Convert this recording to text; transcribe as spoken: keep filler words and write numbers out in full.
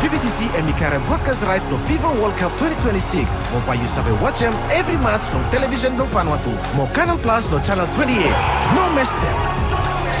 P B T C and Mikara broadcast right no FIFA World Cup twenty twenty-six. Mo payu sabe watch them every match no television no Vanuatu. Mo Canal Plus no channel twenty-eight. No miss them.